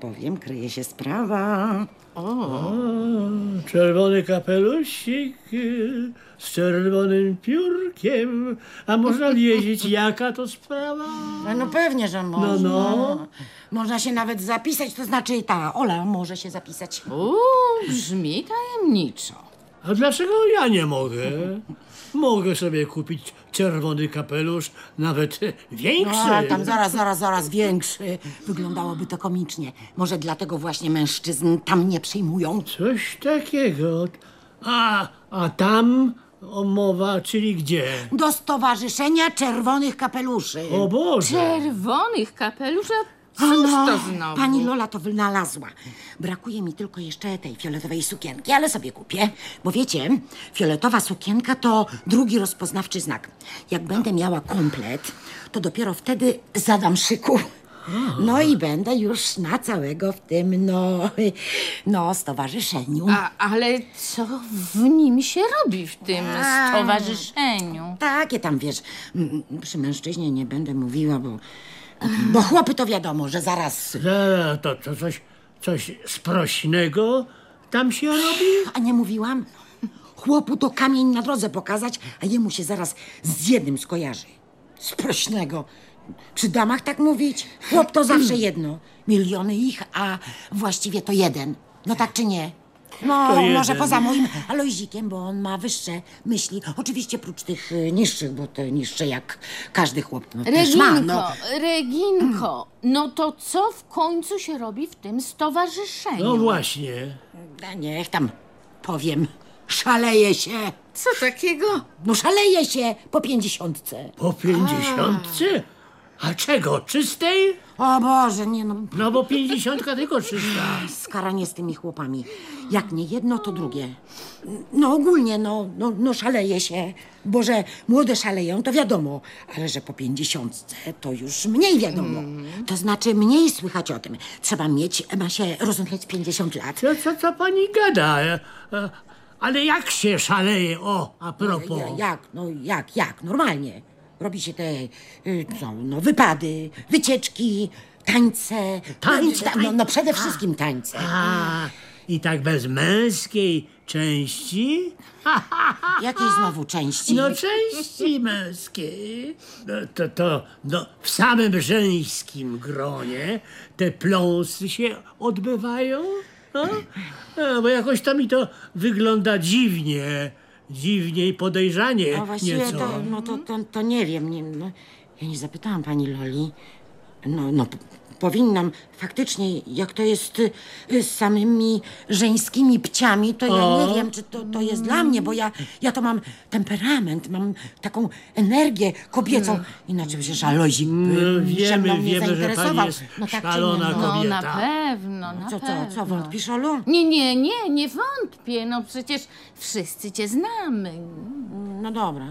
bowiem kryje się sprawa. Czerwony kapelusik z czerwonym piórkiem. A można wiedzieć, jaka to sprawa? No pewnie, że można. No. Można się nawet zapisać, to znaczy ta Ola może się zapisać. Brzmi tajemniczo. A dlaczego ja nie mogę? Mogę sobie kupić czerwony kapelusz, nawet większy. No, tam zaraz większy. Wyglądałoby to komicznie. Może dlatego właśnie mężczyzn tam nie przyjmują. Coś takiego. A tam mowa, czyli gdzie? Do Stowarzyszenia Czerwonych Kapeluszy. O Boże! Czerwonych kapeluszy? Cóż to znowu? Pani Lola to wynalazła. Brakuje mi tylko jeszcze tej fioletowej sukienki, ale sobie kupię. Bo wiecie, fioletowa sukienka to drugi rozpoznawczy znak. Jak będę miała komplet, to dopiero wtedy zadam szyku. No i będę już na całego w tym, stowarzyszeniu. Ale co w nim się robi w tym stowarzyszeniu? Takie tam, wiesz, przy mężczyźnie nie będę mówiła, bo chłopy to wiadomo, że zaraz... To coś sprośnego tam się robi? A nie mówiłam? Chłopu to kamień na drodze pokazać, a jemu się zaraz z jednym skojarzy. Sprośnego. Przy damach tak mówić? Chłop to zawsze jedno. Miliony ich, a właściwie to jeden. No tak czy nie? No, To jeden. może poza moim Alojzikiem, bo on ma wyższe myśli. Oczywiście prócz tych niższych, bo te niższe jak każdy chłop też ma. Reginko, no to co w końcu się robi w tym stowarzyszeniu? No właśnie. Niech tam powiem. Szaleje się. Co takiego? No szaleje się po 50. Po 50? A czego? Czystej? O Boże, nie no. No bo 50 tylko czysta. Skaranie z tymi chłopami. Jak nie jedno, to drugie. No ogólnie, szaleje się. Bo że młode szaleją, to wiadomo. Ale że po 50 to już mniej wiadomo. To znaczy mniej słychać o tym. Ma się rozumieć 50 lat. Co pani gada? Ale jak się szaleje? A propos. Jak? Normalnie. Robi się te wypady, wycieczki, tańce. No przede wszystkim tańce. I tak bez męskiej części? Jakiej znowu części? No części męskiej. No, w samym żeńskim gronie te pląsy się odbywają. Bo jakoś to mi to wygląda dziwnie i podejrzanie No właściwie nieco. to nie wiem. Ja nie zapytałam pani Loli. Powinnam faktycznie, jak to jest z samymi żeńskimi płciami, to ja nie wiem, czy to jest dla mnie, bo ja to mam temperament, mam taką energię kobiecą. Inaczej przecież Alojzik się mną nie wiemy, że zainteresował. pani jest Tak czy szalona nie, No kobieta. na pewno, na pewno. Co, wątpisz, Olu? Nie wątpię. No przecież wszyscy cię znamy. No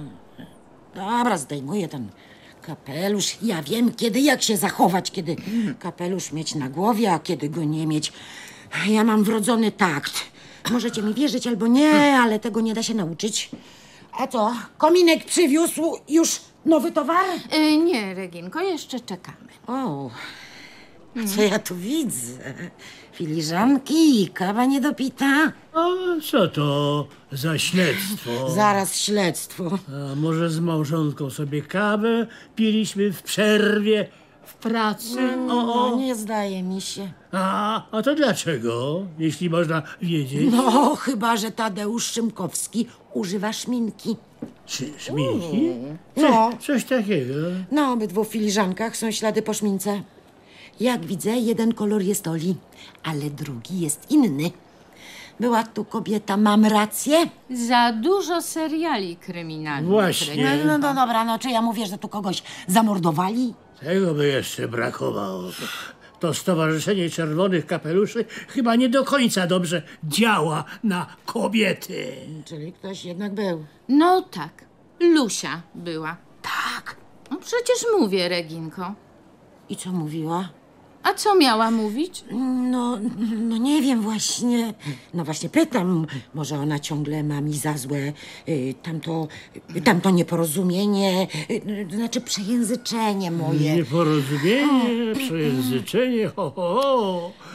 dobra, zdejmuję ten kapelusz. Ja wiem, jak się zachować, kiedy kapelusz mieć na głowie, a kiedy go nie mieć. Ja mam wrodzony takt. Możecie mi wierzyć albo nie, ale tego nie da się nauczyć. A co, kominek przywiózł już nowy towar? Nie, Reginko, jeszcze czekamy. O, a co ja tu widzę? Filiżanki i kawa niedopita? A co to za śledztwo? Zaraz śledztwo. A może z małżonką sobie kawę piliśmy w przerwie w pracy? No, nie zdaje mi się. A to dlaczego, jeśli można wiedzieć? No, chyba że Tadeusz Szymkowski używa szminki. Szminki? Coś takiego. Na obydwu filiżankach są ślady po szmince. Jak widzę, jeden kolor jest Oli, ale drugi jest inny. Była tu kobieta, mam rację? Za dużo seriali kryminalnych. Właśnie. No dobra, czy ja mówię, że tu kogoś zamordowali? Tego by jeszcze brakowało. To Stowarzyszenie Czerwonych Kapeluszy chyba nie do końca dobrze działa na kobiety. Czyli ktoś jednak był. No tak, Lusia była. Tak. No przecież mówię, Reginko. I co mówiła? A co miała mówić? No nie wiem właśnie. No właśnie pytam. Może ona ciągle ma mi za złe tamto nieporozumienie, znaczy przejęzyczenie moje. Nieporozumienie, przejęzyczenie, ho.